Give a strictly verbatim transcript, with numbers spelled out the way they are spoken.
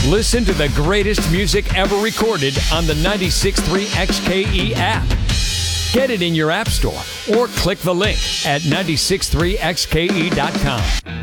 Listen to the greatest music ever recorded on the ninety-six point three X K E app. Get it in your app store or click the link at nine six three X K E dot com.